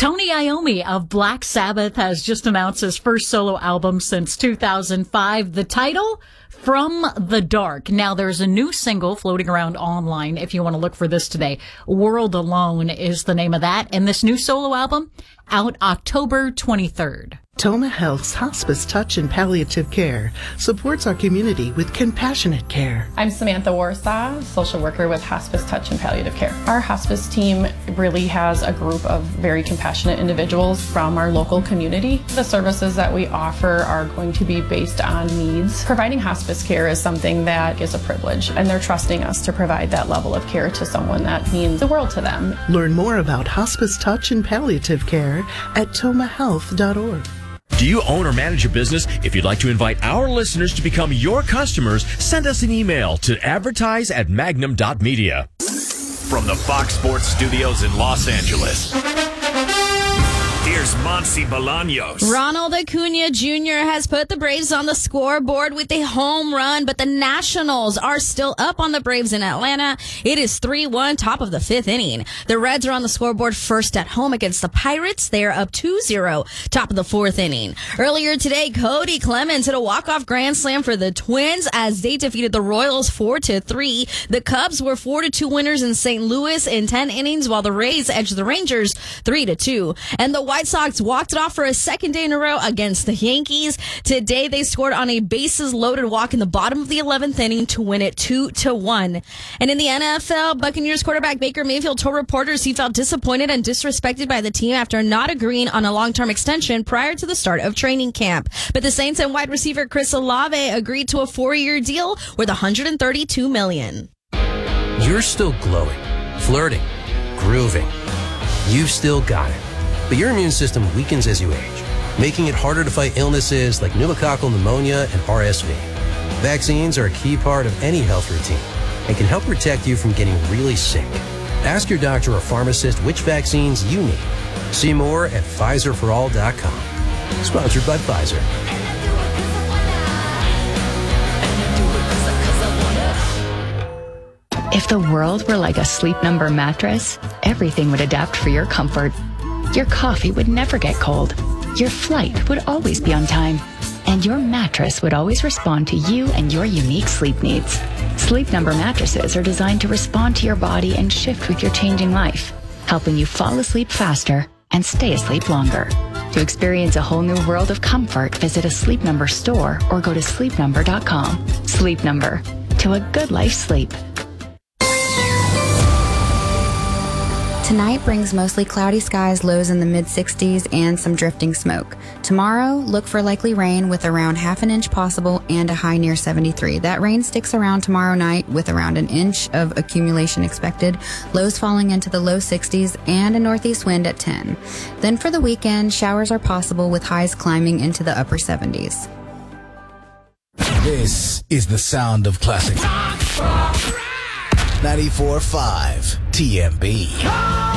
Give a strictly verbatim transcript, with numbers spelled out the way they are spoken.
Tony Iommi of Black Sabbath has just announced his first solo album since two thousand five. The title, From the Dark. Now, there's a new single floating around online if you want to look for this today. World Alone is the name of that. And this new solo album, out October twenty-third. Toma Health's Hospice Touch and Palliative Care supports our community with compassionate care. I'm Samantha Warsaw, social worker with Hospice Touch and Palliative Care. Our hospice team really has a group of very compassionate individuals from our local community. The services that we offer are going to be based on needs. Providing hospice care is something that is a privilege, and they're trusting us to provide that level of care to someone that means the world to them. Learn more about Hospice Touch and Palliative Care at toma health dot org. Do you own or manage a business? If you'd like to invite our listeners to become your customers, send us an email to advertise at magnum dot media. From the Fox Sports Studios in Los Angeles, here's Monsi Bolaños. Ronald Acuna Junior has put the Braves on the scoreboard with a home run, but the Nationals are still up on the Braves in Atlanta. It is three one, top of the fifth inning. The Reds are on the scoreboard first at home against the Pirates. They are up two zero, top of the fourth inning. Earlier today, Cody Clemens hit a walk-off grand slam for the Twins as they defeated the Royals four to three. The Cubs were four to two winners in Saint Louis in ten innings, while the Rays edged the Rangers three to two. And the White Sox walked it off for a second day in a row against the Yankees. Today, they scored on a bases-loaded walk in the bottom of the eleventh inning to win it two to one. And in the N F L, Buccaneers quarterback Baker Mayfield told reporters he felt disappointed and disrespected by the team after not agreeing on a long-term extension prior to the start of training camp. But the Saints and wide receiver Chris Olave agreed to a four-year deal worth one hundred thirty-two million dollars. You're still glowing, flirting, grooving. You've still got it. But your immune system weakens as you age, making it harder to fight illnesses like pneumococcal pneumonia and R S V. Vaccines are a key part of any health routine and can help protect you from getting really sick. Ask your doctor or pharmacist which vaccines you need. See more at Pfizer for all dot com. Sponsored by Pfizer. If the world were like a Sleep Number mattress, everything would adapt for your comfort. Your coffee would never get cold. Your flight would always be on time. And your mattress would always respond to you and your unique sleep needs. Sleep Number mattresses are designed to respond to your body and shift with your changing life, helping you fall asleep faster and stay asleep longer. To experience a whole new world of comfort, visit a Sleep Number store or go to sleep number dot com. Sleep Number. To a good life sleep. Tonight brings mostly cloudy skies, lows in the mid sixties, and some drifting smoke. Tomorrow, look for likely rain with around half an inch possible and a high near seventy-three. That rain sticks around tomorrow night with around an inch of accumulation expected, lows falling into the low sixties, and a northeast wind at ten. Then for the weekend, showers are possible with highs climbing into the upper seventies. This is the sound of classic. ninety-four point five T M B.